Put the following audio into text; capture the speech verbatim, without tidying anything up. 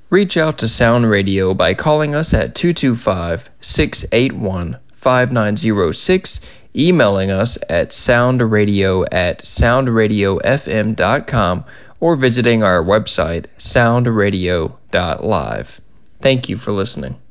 Reach out to Sound Radio by calling us at two two five, six eight one, five nine zero six, emailing us at soundradio at soundradiofm dot com, or visiting our website soundradio dot live. Thank you for listening.